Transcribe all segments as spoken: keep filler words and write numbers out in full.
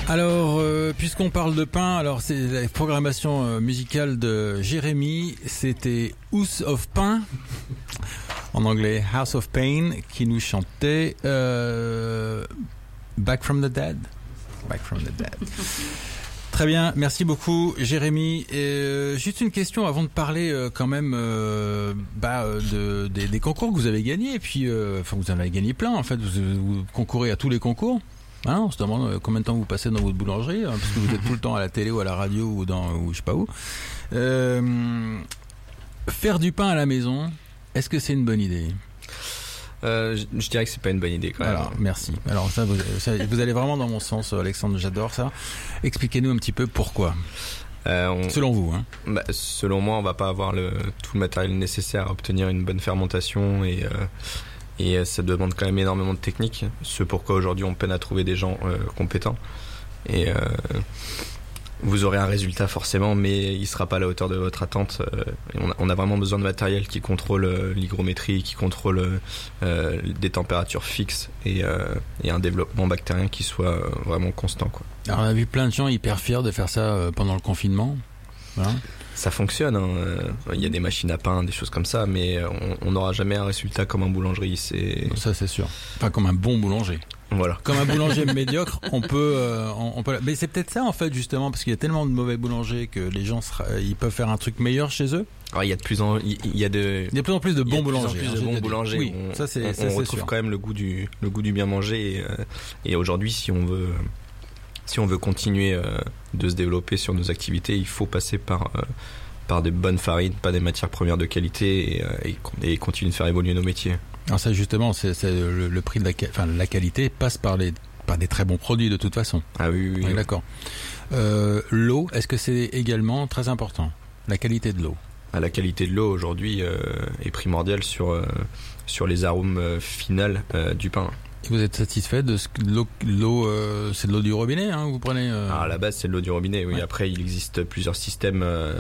Alors, euh, puisqu'on parle de pain, alors c'est la programmation euh, musicale de Jérémy, c'était House of Pain, en anglais House of Pain, qui nous chantait euh, Back from the Dead. Back from the Dead. Très bien, merci beaucoup Jérémy. Et, euh, juste une question avant de parler euh, quand même euh, bah, de, des, des concours que vous avez gagnés, et puis euh, enfin vous en avez gagné plein en fait, vous, vous concourez à tous les concours. Hein, on se demande combien de temps vous passez dans votre boulangerie, hein, parce que vous êtes tout le temps à la télé ou à la radio ou dans ou je sais pas où. Euh, faire du pain à la maison, est-ce que c'est une bonne idée ? Euh, je, je dirais que c'est pas une bonne idée quand même. Alors, merci. Alors ça vous, ça, vous allez vraiment dans mon sens, Alexandre, j'adore ça. Expliquez-nous un petit peu pourquoi. Euh, on, selon vous, hein. Bah, selon moi, on va pas avoir le, tout le matériel nécessaire à obtenir une bonne fermentation et, euh, et ça demande quand même énormément de technique. Ce pourquoi aujourd'hui on peine à trouver des gens euh, compétents. Et euh, vous aurez un résultat forcément, mais il sera pas à la hauteur de votre attente. Euh, on, a, on a vraiment besoin de matériel qui contrôle euh, l'hygrométrie, qui contrôle euh, des températures fixes et, euh, et un développement bactérien qui soit euh, vraiment constant, quoi. Alors on a vu plein de gens hyper fiers de faire ça euh, pendant le confinement. Voilà. Ça fonctionne, hein. Il y a des machines à pain, des choses comme ça, mais on n'aura jamais un résultat comme en boulangerie. C'est... Ça c'est sûr. Enfin comme un bon boulanger. Voilà. Comme un boulanger médiocre, on peut, euh, on, on peut. Mais c'est peut-être ça en fait justement, parce qu'il y a tellement de mauvais boulangers que les gens, sera, ils peuvent faire un truc meilleur chez eux. Alors il y a de plus en, il y a de, il y a de plus en plus de bons boulangers. Il y a de plus en plus de bons boulangers. Oui, on, ça c'est, on, ça, on c'est retrouve sûr. quand même le goût du, le goût du bien manger. Et, euh, et aujourd'hui, si on veut, si on veut continuer euh, de se développer sur nos activités, il faut passer par euh, par des bonnes farines, pas des matières premières de qualité, et, et, et continuer de faire évoluer nos métiers. Alors ça justement, c'est, c'est le, le prix de la, enfin la qualité passe par les, par des très bons produits de toute façon. Ah oui, oui, oui. oui d'accord. Euh, l'eau, est-ce que c'est également très important ? La qualité de l'eau. Ah, la qualité de l'eau aujourd'hui euh, est primordiale sur euh, sur les arômes euh, finales euh, du pain. Et vous êtes satisfait de ce que l'eau, l'eau euh, c'est de l'eau du robinet, hein, vous prenez euh... Ah, à la base, c'est de l'eau du robinet. Oui. Ouais. Après, il existe plusieurs systèmes. Euh,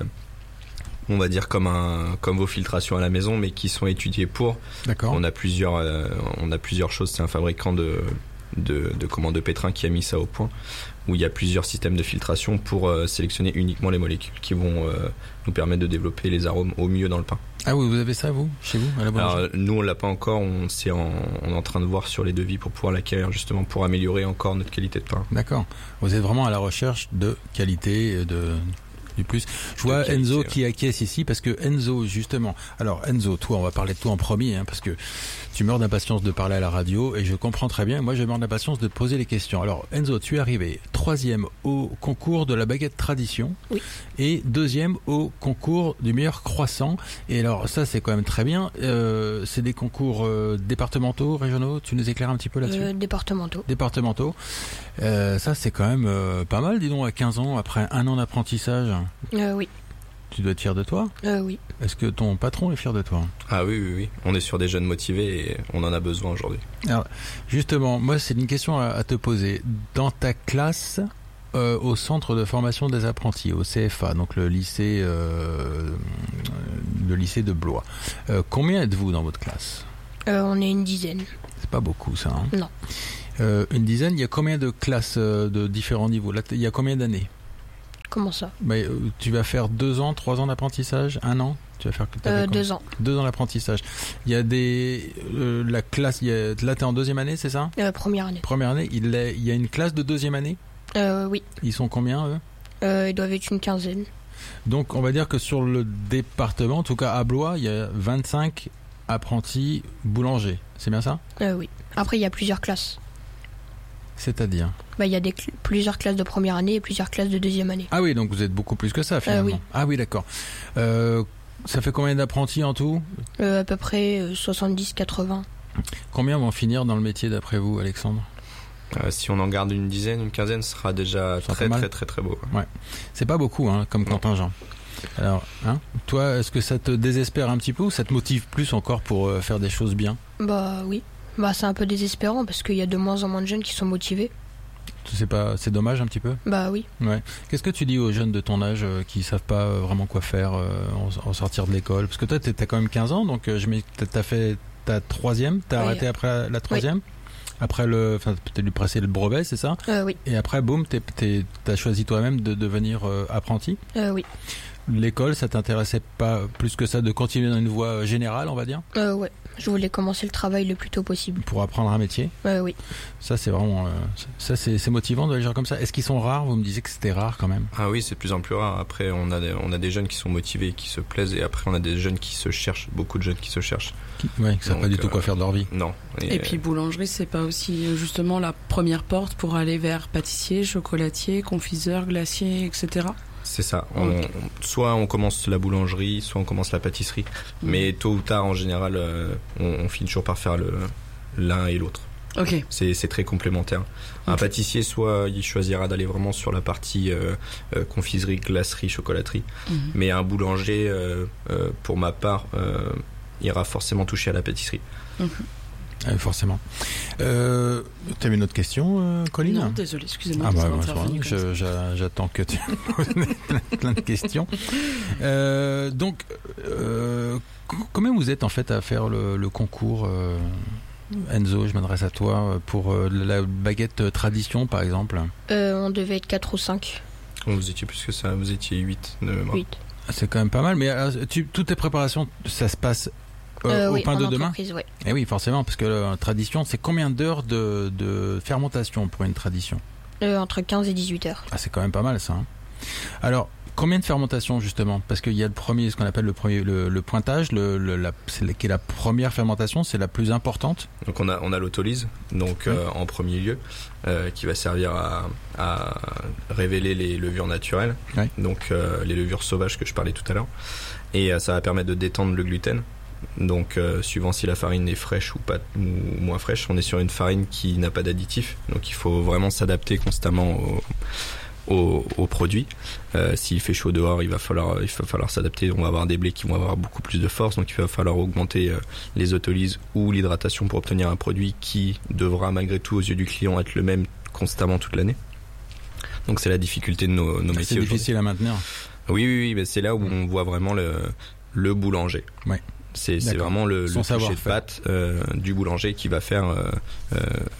on va dire comme un comme vos filtrations à la maison, mais qui sont étudiés pour. D'accord. On a plusieurs euh, on a plusieurs choses. C'est un fabricant de de de commandes de pétrin qui a mis ça au point, où il y a plusieurs systèmes de filtration pour euh, sélectionner uniquement les molécules qui vont euh, nous permettre de développer les arômes au mieux dans le pain. Ah oui, vous avez ça vous chez vous à la boulangerie ? Alors nous on l'a pas encore. On c'est en on est en train de voir sur les devis pour pouvoir l'acquérir justement pour améliorer encore notre qualité de pain. D'accord. Vous êtes vraiment à la recherche de qualité de du plus. Je vois qualité, Enzo ouais. qui acquiesce ici parce que Enzo justement. Alors Enzo, toi, on va parler de toi en premier hein, parce que tu meurs d'impatience de parler à la radio et je comprends très bien. Moi, je meurs d'impatience de te poser les questions. Alors Enzo, tu es arrivé troisième au concours de la baguette tradition oui. et deuxième au concours du meilleur croissant. Et alors ça, c'est quand même très bien. Euh, c'est des concours euh, départementaux, régionaux. Tu nous éclaires un petit peu là-dessus ? euh, Départementaux. Départementaux. Euh, ça, c'est quand même euh, pas mal, dis donc, à quinze ans, après un an d'apprentissage. Euh, oui. Tu dois être fier de toi ? Euh, oui. Est-ce que ton patron est fier de toi ? Ah oui, oui, oui. On est sur des jeunes motivés et on en a besoin aujourd'hui. Alors, justement, moi, c'est une question à, à te poser. Dans ta classe, euh, au centre de formation des apprentis, au C F A, donc le lycée, euh, le lycée de Blois, euh, combien êtes-vous dans votre classe ? euh, On est une dizaine. C'est pas beaucoup, ça. Hein ? Non. Euh, une dizaine, il y a combien de classes euh, de différents niveaux ? Là, il y a combien d'années ? Comment ça ? Mais, euh, tu vas faire deux ans, trois ans d'apprentissage, un an ? Tu vas faire euh, deux ans. Deux ans d'apprentissage. Il y a des euh, la classe. Il y a, là, t'es en deuxième année, c'est ça ? euh, Première année. Première année. Il, est, il y a une classe de deuxième année ? euh, Oui. Ils sont combien eux ? euh, Ils doivent être une quinzaine. Donc, on va dire que sur le département, en tout cas à Blois, il y a vingt-cinq apprentis boulangers. C'est bien ça ? euh, Oui. Après, il y a plusieurs classes. C'est-à-dire ? Bah, il y a des cl- plusieurs classes de première année et plusieurs classes de deuxième année. Ah oui, donc vous êtes beaucoup plus que ça finalement. Euh, oui. Ah oui, d'accord. Euh, ça fait combien d'apprentis en tout ? euh, À peu près euh, soixante-dix quatre-vingts. Combien vont finir dans le métier d'après vous, Alexandre ? Euh, si on en garde une dizaine, une quinzaine, ce sera déjà ça très, très, très, très beau. Ouais. C'est pas beaucoup, hein, comme contingent. Alors, hein, toi, est-ce que ça te désespère un petit peu ou ça te motive plus encore pour euh, faire des choses bien ? Bah oui. Bah c'est un peu désespérant parce qu'il y a de moins en moins de jeunes qui sont motivés. C'est pas, c'est dommage un petit peu. Bah oui. Ouais. Qu'est-ce que tu dis aux jeunes de ton âge euh, qui savent pas euh, vraiment quoi faire euh, en, en sortir de l'école ? Parce que toi, t'as quand même quinze ans, donc euh, je mets, t'as fait ta troisième, t'as oui. arrêté après la, la troisième. Oui. Après le, enfin, peut-être lui passer le brevet, c'est ça? Euh, oui. Et après, boum, t'es, t'es, t'as choisi toi-même de devenir euh, apprenti? Euh, oui. L'école, ça t'intéressait pas plus que ça de continuer dans une voie générale, on va dire? Euh, ouais. Je voulais commencer le travail le plus tôt possible. Pour apprendre un métier? Euh, oui. Ça, c'est vraiment, euh, ça, c'est, c'est motivant de les gens comme ça. Est-ce qu'ils sont rares? Vous me disiez que c'était rare quand même. Ah oui, c'est de plus en plus rare. Après, on a des, on a des jeunes qui sont motivés, et qui se plaisent, et après, on a des jeunes qui se cherchent, beaucoup de jeunes qui se cherchent. Qui, ouais, qui savent pas du tout quoi faire de leur vie. Non. Et, et puis boulangerie, c'est pas aussi justement la première porte pour aller vers pâtissier, chocolatier, confiseur, glacier, et cetera. C'est ça. On, okay. on, soit on commence la boulangerie, soit on commence la pâtisserie. Mmh. Mais tôt ou tard, en général, euh, on, on finit toujours par faire le, l'un et l'autre. Ok. C'est, c'est très complémentaire. Okay. Un pâtissier, soit il choisira d'aller vraiment sur la partie euh, euh, confiserie, glacerie, chocolaterie. Mmh. Mais un boulanger, euh, euh, pour ma part, euh, ira forcément toucher à la pâtisserie. Mmh. Euh, forcément. Euh, tu as une autre question, euh, Colline? Non, désolé, excusez-moi. Ah bah, bah, je, je, j'attends que tu aies plein de questions. Euh, donc, euh, comment vous êtes en fait à faire le, le concours euh, Enzo, je m'adresse à toi, pour euh, la baguette tradition, par exemple? euh, On devait être quatre ou cinq. Vous étiez plus que ça, vous étiez huit. huit. C'est quand même pas mal, mais alors, tu, toutes tes préparations, ça se passe Euh, euh, au oui, pain de demain. Ouais. Et oui, forcément, parce que la tradition, c'est combien d'heures de, de fermentation pour une tradition? euh, Entre quinze et dix-huit heures. Ah, c'est quand même pas mal ça. Hein. Alors, combien de fermentation justement? Parce qu'il y a le premier, ce qu'on appelle le premier, le, le pointage, le, le, la, c'est, qui est la première fermentation, c'est la plus importante. Donc on a, on a l'autolyse, donc oui. euh, en premier lieu, euh, qui va servir à, à révéler les levures naturelles, oui. donc euh, les levures sauvages que je parlais tout à l'heure, et euh, ça va permettre de détendre le gluten. Donc euh, suivant si la farine est fraîche ou pas ou moins fraîche, on est sur une farine qui n'a pas d'additifs, donc il faut vraiment s'adapter constamment au, au, au produit. Euh, s'il fait chaud dehors, il va falloir il va falloir s'adapter. On va avoir des blés qui vont avoir beaucoup plus de force, donc il va falloir augmenter euh, les autolyses ou l'hydratation pour obtenir un produit qui devra malgré tout aux yeux du client être le même constamment toute l'année. Donc c'est la difficulté de nos, nos métiers. C'est difficile à maintenir. Oui, oui, oui, mais c'est là où on voit vraiment le, le boulanger. Ouais. C'est, c'est vraiment le, le toucher de pâte euh, du boulanger qui va faire euh, euh,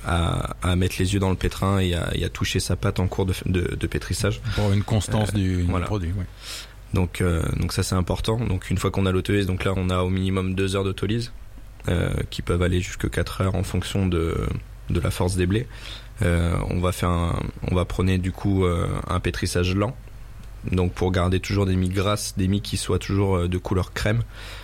à, à mettre les yeux dans le pétrin et à, et à toucher sa pâte en cours de, de, de pétrissage. Pour une constance euh, du, voilà. du produit. Oui. Donc, euh, donc ça c'est important. Donc une fois qu'on a l'autolyse, donc là on a au minimum deux heures d'autolyse euh, qui peuvent aller jusqu'à quatre heures en fonction de, de la force des blés. Euh, on va faire un, on va prôner du coup euh, un pétrissage lent. Donc pour garder toujours des mie grasses, des mie qui soient toujours de couleur crème.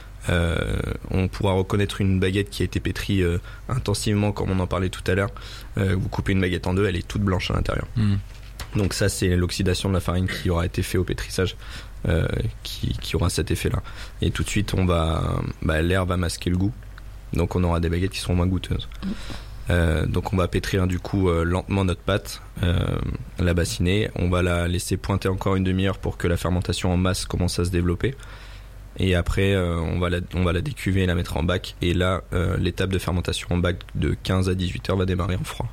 Euh, on pourra reconnaître une baguette qui a été pétrie euh, intensivement, comme on en parlait tout à l'heure. Euh, vous coupez une baguette en deux, elle est toute blanche à l'intérieur. Mmh. Donc ça, c'est l'oxydation de la farine qui aura été fait au pétrissage, euh, qui, qui aura cet effet-là. Et tout de suite, on va, bah, l'air va masquer le goût. Donc on aura des baguettes qui seront moins goûteuses. Mmh. Euh, donc on va pétrir du coup euh, lentement notre pâte, euh, la bassiner. On va la laisser pointer encore une demi-heure pour que la fermentation en masse commence à se développer. Et après, euh, on va la, on va la décuver et la mettre en bac. Et là, euh, l'étape de fermentation en bac de quinze à dix-huit heures va démarrer en froid.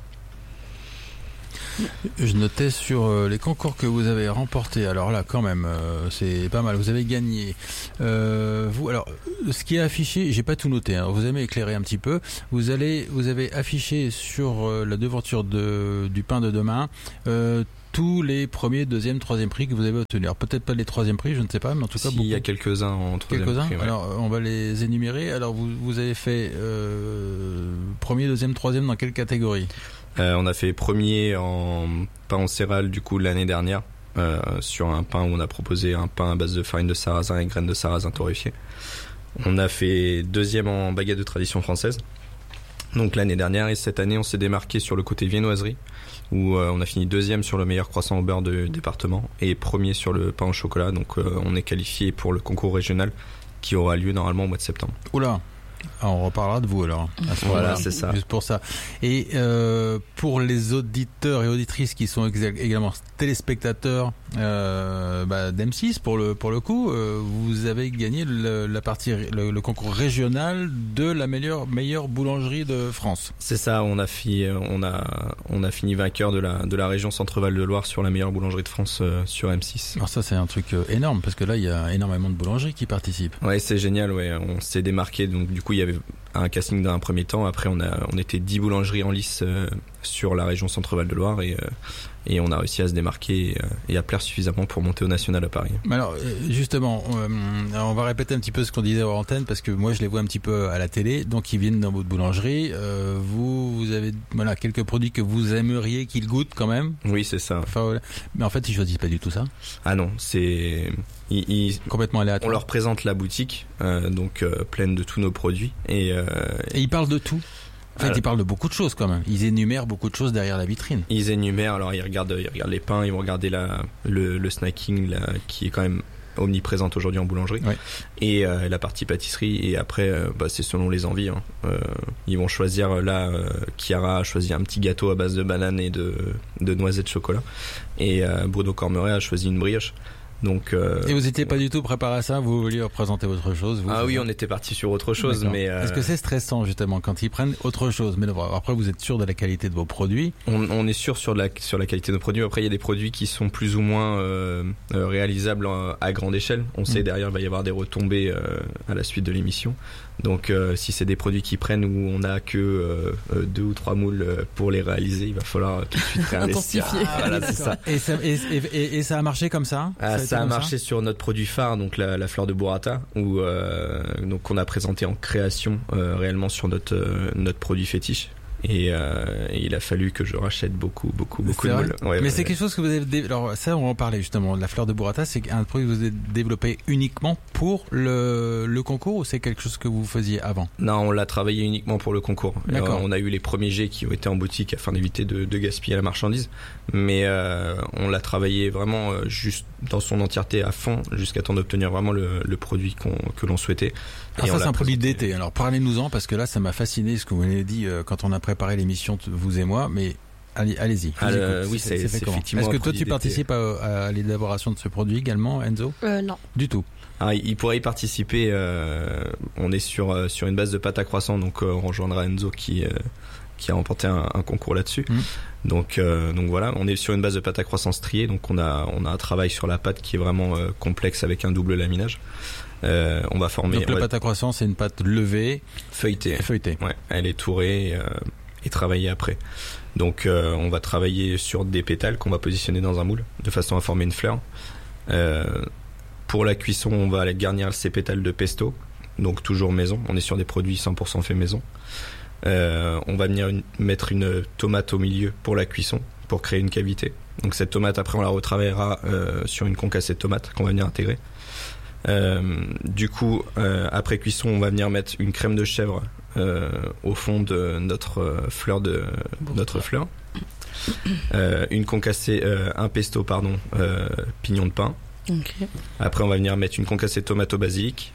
Je notais sur euh, les concours que vous avez remportés. Alors là, quand même, euh, c'est pas mal. Vous avez gagné. Euh, vous, alors, ce qui est affiché, j'ai pas tout noté. Hein, vous avez éclairé un petit peu. Vous allez, vous avez affiché sur euh, la devanture de du pain de demain. Euh, tous les premiers, deuxième, troisième prix que vous avez obtenus. Alors peut-être pas les troisième prix, je ne sais pas, mais en tout cas si, beaucoup. Il y a quelques-uns en troisième quelques-uns. prix. Ouais. Alors on va les énumérer. Alors vous, vous avez fait euh, premier, deuxième, troisième dans quelle catégorie? euh, On a fait premier en pain en céréales du coup l'année dernière, euh, sur un pain où on a proposé un pain à base de farine de sarrasin et graines de sarrasin torréfiées. On a fait deuxième en baguette de tradition française. Donc l'année dernière, et cette année on s'est démarqué sur le côté viennoiserie, où euh, on a fini deuxième sur le meilleur croissant au beurre du département et premier sur le pain au chocolat. Donc euh, on est qualifié pour le concours régional qui aura lieu normalement au mois de septembre. Oula, ah, on reparlera de vous alors. À ce voilà, c'est ça. Juste pour ça. Et euh, pour les auditeurs et auditrices qui sont exa- également téléspectateurs euh, bah, d'M six pour le pour le coup, euh, vous avez gagné le, la partie le, le concours régional de la meilleure meilleure boulangerie de France. C'est ça. On a fini on a on a fini vainqueur de la de la région Centre-Val de Loire sur la meilleure boulangerie de France euh, sur M six. Alors ça c'est un truc euh, énorme parce que là il y a énormément de boulangeries qui participent. Ouais, c'est génial. Ouais, on s'est démarqué. Donc du coup il y avait un casting dans un premier temps. Après, on a, on était dix boulangeries en lice euh, sur la région Centre-Val de Loire et, euh, et on a réussi à se démarquer et, euh, et à plaire suffisamment pour monter au national à Paris. Alors, justement, euh, on va répéter un petit peu ce qu'on disait hors antenne parce que moi, je les vois un petit peu à la télé. Donc, ils viennent dans votre boulangerie. Euh, vous, vous avez voilà quelques produits que vous aimeriez qu'ils goûtent quand même. Oui, c'est ça. Enfin, voilà. Mais en fait, ils choisissent pas du tout ça. Ah non, c'est ils, ils... complètement aléatoire. On leur présente la boutique, euh, donc euh, pleine de tous nos produits et, euh... et ils parlent de tout. En fait, alors, ils parlent de beaucoup de choses quand même. Ils énumèrent beaucoup de choses derrière la vitrine. Ils énumèrent, alors ils regardent, ils regardent les pains, ils vont regarder la, le, le snacking là, qui est quand même omniprésente aujourd'hui en boulangerie, oui. et euh, la partie pâtisserie. Et après, euh, bah, c'est selon les envies. Hein. Euh, ils vont choisir, là, euh, Chiara a choisi un petit gâteau à base de banane et de, de noisettes chocolat. Et euh, Bruno Cormeret a choisi une brioche. Donc, euh, et vous n'étiez pas du tout préparé à ça? Vous vouliez représenter autre chose vous, Ah oui, on était parti sur autre chose. Mais euh... est-ce que c'est stressant justement quand ils prennent autre chose? Mais après, vous êtes sûr de la qualité de vos produits? On, on est sûr sur la, sur la qualité de nos produits. Après, il y a des produits qui sont plus ou moins euh, euh, réalisables à grande échelle. On sait mmh. derrière, il va y avoir des retombées euh, à la suite de l'émission. Donc euh, si c'est des produits qui prennent où on n'a que euh, deux ou trois moules pour les réaliser, il va falloir tout de suite réinvestir. Ah, voilà, c'est ça. Et, ça et, et, et ça a marché comme ça? Ah, ça a, ça a marché ça sur notre produit phare, donc la, la fleur de burrata, où euh, donc on a présenté en création euh, réellement sur notre euh, notre produit fétiche. Et, euh, et il a fallu que je rachète beaucoup, beaucoup, beaucoup de moules. Ouais, mais ouais, c'est ouais. quelque chose que vous avez... Dé... Alors ça, on va en parler justement. La fleur de burrata, c'est un produit que vous avez développé uniquement pour le, le concours ou c'est quelque chose que vous faisiez avant? Non, on l'a travaillé uniquement pour le concours. D'accord. Euh, on a eu les premiers jets qui ont été en boutique afin d'éviter de, de gaspiller la marchandise. Mais euh, on l'a travaillé vraiment euh, juste dans son entièreté à fond jusqu'à temps d'obtenir vraiment le, le produit qu'on, que l'on souhaitait. Alors ça, c'est un produit d'été. Alors parlez-nous-en parce que là, ça m'a fasciné ce que vous m'avez dit euh, quand on a préparé l'émission, vous et moi. Mais allez, allez-y. Ah, le, oui, c'est, c'est, c'est, c'est effectivement. Est-ce que toi, tu d'été. participes à, à l'élaboration de ce produit également, Enzo? euh, Non. Du tout. Ah, il pourrait y participer. Euh, on est sur euh, sur une base de pâte à croissant, donc euh, on rejoindra Enzo qui euh, qui a remporté un, un concours là-dessus. Mmh. Donc euh, donc voilà, on est sur une base de pâte à croissant striée, donc on a on a un travail sur la pâte qui est vraiment euh, complexe avec un double laminage. Euh, on va former. Donc la pâte à croissant, c'est une pâte levée, feuilletée. Feuilletée. Ouais, elle est tourée euh, et travaillée après. Donc euh, on va travailler sur des pétales qu'on va positionner dans un moule de façon à former une fleur. Euh, pour la cuisson, on va aller garnir ces pétales de pesto, donc toujours maison. On est sur des produits cent pour cent faits maison. Euh, on va venir une, mettre une tomate au milieu pour la cuisson, pour créer une cavité. Donc cette tomate, après, on la retravaillera euh, sur une concassée de tomates qu'on va venir intégrer. Euh, du coup, euh, après cuisson, on va venir mettre une crème de chèvre euh, au fond de notre euh, fleur de bon, notre fleur. Euh, une concassée, euh, un pesto, pardon, euh, pignon de pain. Okay. Après, on va venir mettre une concassée de tomate au basilic,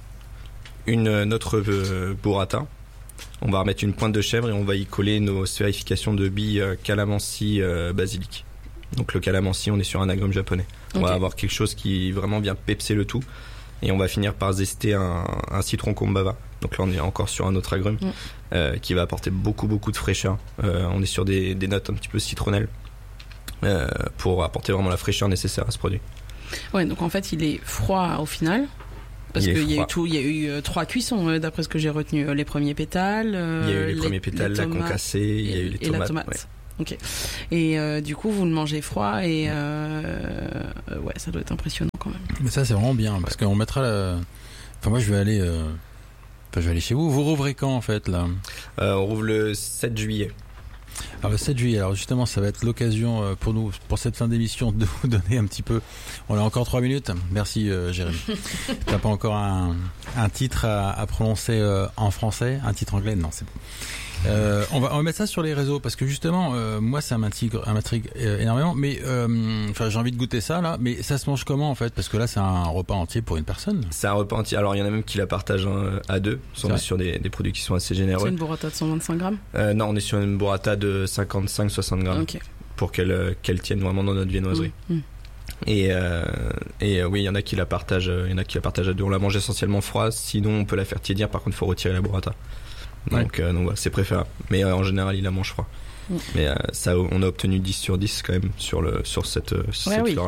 une notre euh, burrata. On va remettre une pointe de chèvre et on va y coller nos sphérifications de billes euh, calamansi euh, basilic. Donc le calamansi, on est sur un agrume japonais. On okay. va avoir quelque chose qui vraiment vient pepser le tout. Et on va finir par zester un, un citron kombava. Donc là, on est encore sur un autre agrume mm. euh, qui va apporter beaucoup, beaucoup de fraîcheur. Euh, on est sur des, des notes un petit peu citronnelles euh, pour apporter vraiment la fraîcheur nécessaire à ce produit. Ouais, donc en fait, il est froid au final. Parce qu'il y a eu tout, il y a eu euh, trois cuissons euh, d'après ce que j'ai retenu. Euh, les premiers pétales. Euh, il y a eu les, les premiers pétales, la concassée, il y a eu les et tomates. La tomate. Ouais. Ok. Et euh, du coup, vous le mangez froid et euh, ouais, ça doit être impressionnant quand même. Mais ça, c'est vraiment bien parce qu'on mettra. La... Enfin, moi, je vais aller. Euh... Enfin, je vais aller chez vous. Vous rouvrez quand en fait là? euh, On rouvre le sept juillet. Alors le sept juillet, alors justement ça va être l'occasion pour nous, pour cette fin d'émission, de vous donner un petit peu, on a encore trois minutes, merci euh, Jérémy. T'as pas encore un, un titre à, à prononcer euh, en français, un titre anglais? Non, c'est bon. Euh, on, va, on va mettre ça sur les réseaux parce que justement euh, moi ça m'intrigue, m'intrigue euh, énormément, mais euh, enfin j'ai envie de goûter ça là, mais ça se mange comment en fait? Parce que là c'est un repas entier pour une personne. C'est un repas entier, alors il y en a même qui la partagent hein, à deux, on est sur des, des produits qui sont assez généreux. C'est une burrata de cent vingt-cinq grammes euh, Non, on est sur une burrata de cinquante-cinq à soixante grammes okay. pour qu'elle, qu'elle tienne vraiment dans notre viennoiserie. Mmh. Mmh. Et, euh, et euh, oui, il y en a qui la partagent, il y en a qui la partagent à deux. On la mange essentiellement froide, sinon on peut la faire tiédir. Par contre, il faut retirer la burrata. Donc, ouais. euh, donc ouais, c'est préférable. Mais euh, en général, il la mange froid. Mmh. Mais euh, ça, on a obtenu dix sur dix quand même sur le sur cette, sur ouais, cette oui. fleur là.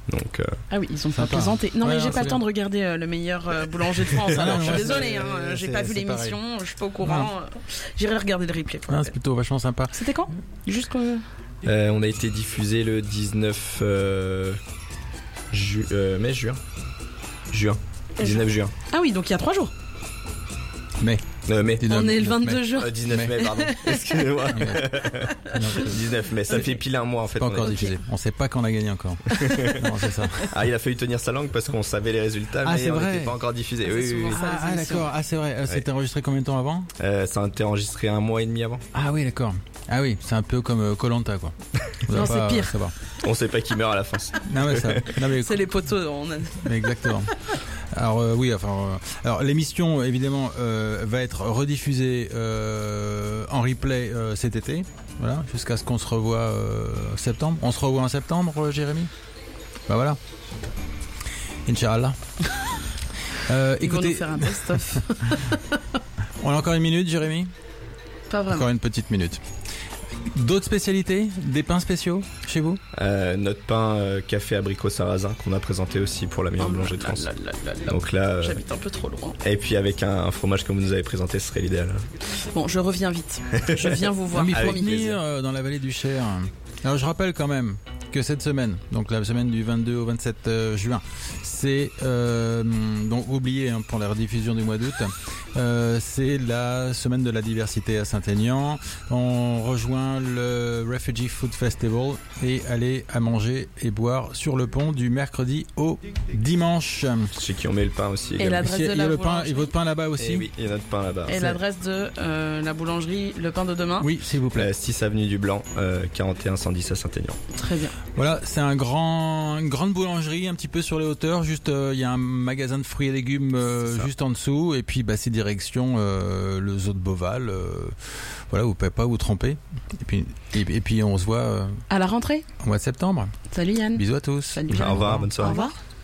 Donc, euh... Ah oui, ils ont pas Sympa. présenté. Non, Ouais, mais non, j'ai pas c'est le temps bien. de regarder euh, le meilleur euh, boulanger de France. Ah, Alors, non, je suis moi, désolée, c'est- hein, j'ai c'est- pas vu c'est l'émission, je suis pas au courant. J'irai regarder le replay. pour Ah, la c'est peine. plutôt vachement sympa. C'était quand Juste que... Euh, on a été diffusé le dix-neuf euh, ju- euh, mai, juin. Juin. dix-neuf juin. Ah oui, donc il y a trois jours. Mais Euh, mai. dix-neuf On est le dix-neuf mai. vingt-deux juin. Euh, dix-neuf mai. mai, pardon. Excusez-moi. Non, c'est dix-neuf mai, ça fait pile un mois en fait. pas on a encore été- diffusé. On sait pas qu'on a gagné encore. Non, c'est ça. Ah, il a fallu tenir sa langue parce qu'on savait les résultats, Ah, mais c'est on vrai. n'était pas encore diffusé. Ah, Oui, c'est oui, oui. souvent ça. Ah, ah, d'accord. Ah, c'est vrai. Euh, C'était enregistré combien de temps avant? Euh, ça a été enregistré un mois et demi avant. Ah oui, d'accord. Ah oui, c'est un peu comme Koh-Lanta, quoi. Vous Non, allez c'est pas pire. savoir. On sait pas qui meurt à la fin. Non mais ça. Non mais C'est les poteaux. On a... exactement. Alors euh, oui, enfin, euh, alors l'émission évidemment euh, va être rediffusée euh, en replay euh, cet été, voilà, jusqu'à ce qu'on se revoie euh, septembre. On se revoit en septembre, euh, Jérémy. Bah voilà. Inch'Allah. Euh, Ils vont écoutez, nous faire un best-of. on a encore une minute, Jérémy. Pas vraiment. Encore une petite minute. D'autres spécialités, des pains spéciaux chez vous? Euh, notre pain euh, café abricot sarrasin qu'on a présenté aussi pour la meilleure Oh boulangerie de là France. là là là là. Donc là, euh, J'habite un peu trop loin. et puis avec un, un fromage comme vous nous avez présenté, ce serait l'idéal. Bon, je reviens vite. Je viens vous voir. Non, mais il faut Avec venir plaisir. euh, dans la vallée du Cher. Alors je rappelle quand même que cette semaine, donc la semaine du vingt-deux au vingt-sept euh, juin, c'est euh, donc oublié hein, pour la rediffusion du mois d'août. Euh, c'est la semaine de la diversité à Saint-Aignan. On rejoint le Refugee Food Festival et aller à manger et boire sur le pont du mercredi au dimanche. Chez qui on met le pain aussi. Et également. l'adresse Il y a, de il y a la le pain boulangerie. et votre pain là-bas Et aussi. oui, il y a notre pain là-bas. Et l'adresse de euh, la boulangerie Le Pain de Demain. Oui, s'il vous plaît. Euh, six avenue du Blanc, euh, quarante et un cent dix à Saint-Aignan. Très bien. Voilà, c'est un grand, une grande boulangerie, un petit peu sur les hauteurs. Juste, euh, il y a un magasin de fruits et légumes euh, C'est ça. juste en dessous, et puis bah, c'est direction euh, le zoo de Beauval. Euh, voilà, vous pouvez pas vous tromper. Et puis, et, et puis on se voit euh, À la rentrée. au mois de septembre. Salut Yann. Bisous à tous. Salut Au Yann. revoir, bonne Au soirée. revoir.